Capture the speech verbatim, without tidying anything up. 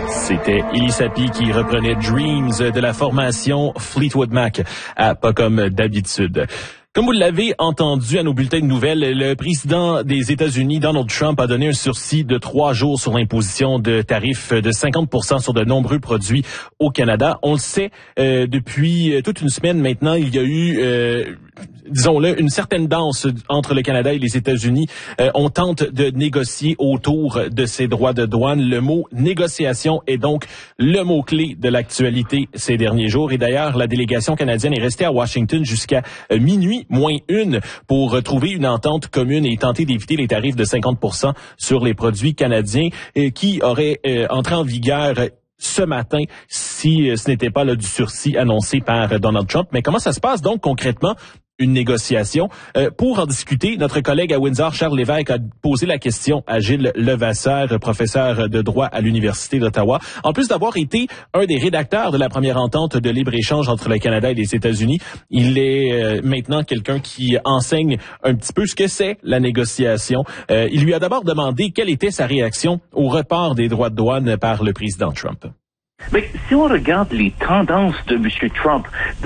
C'était Elisapie qui reprenait Dreams de la formation Fleetwood Mac, à pas comme d'habitude. Comme vous l'avez entendu à nos bulletins de nouvelles, le président des États-Unis, Donald Trump, a donné un sursis de trois jours sur l'imposition de tarifs de cinquante pour cent sur de nombreux produits au Canada. On le sait, euh, depuis toute une semaine maintenant, il y a eu, euh, disons-le, une certaine danse entre le Canada et les États-Unis. Euh, on tente de négocier autour de ces droits de douane. Le mot négociation est donc le mot-clé de l'actualité ces derniers jours. Et d'ailleurs, la délégation canadienne est restée à Washington jusqu'à euh, minuit moins une pour trouver une entente commune et tenter d'éviter les tarifs de cinquante pour cent sur les produits canadiens euh, qui auraient euh, entré en vigueur ce matin si euh, ce n'était pas là du sursis annoncé par euh, Donald Trump. Mais comment ça se passe donc concrètement? Une négociation. Euh, pour en discuter, notre collègue à Windsor, Charles Lévesque, a posé la question à Gilles Levasseur, professeur de droit à l'Université d'Ottawa. En plus d'avoir été un des rédacteurs de la première entente de libre-échange entre le Canada et les États-Unis, il est euh, maintenant quelqu'un qui enseigne un petit peu ce que c'est la négociation. Euh, il lui a d'abord demandé quelle était sa réaction au report des droits de douane par le président Trump. Mais si on regarde les tendances de M. Trump